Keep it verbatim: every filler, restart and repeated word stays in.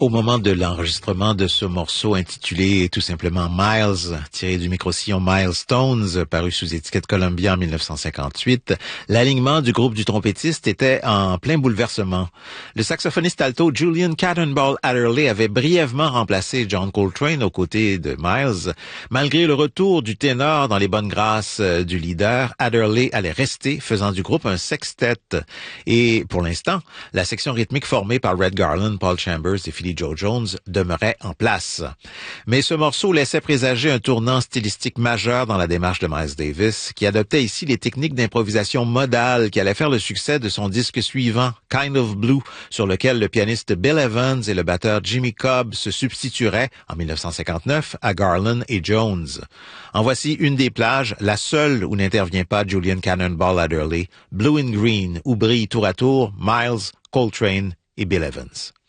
Au moment de l'enregistrement de ce morceau intitulé tout simplement Miles, tiré du micro-sillon Milestones, paru sous étiquette Columbia en mille neuf cent cinquante-huit, l'alignement du groupe du trompettiste était en plein bouleversement. Le saxophoniste alto Julian Cannonball Adderley avait brièvement remplacé John Coltrane aux côtés de Miles. Malgré le retour du ténor dans les bonnes grâces du leader, Adderley allait rester, faisant du groupe un sextet. Et pour l'instant, la section rythmique formée par Red Garland, Paul Chambers et Philly Joe Jones demeurait en place. Mais ce morceau laissait présager un tournant stylistique majeur dans la démarche de Miles Davis, qui adoptait ici les techniques d'improvisation modale qui allaient faire le succès de son disque suivant, Kind of Blue, sur lequel le pianiste Bill Evans et le batteur Jimmy Cobb se substitueraient, en mille neuf cent cinquante-neuf, à Garland et Jones. En voici une des plages, la seule où n'intervient pas Julian Cannonball Adderley, Blue and Green, où brillent tour à tour Miles, Coltrane et Bill Evans.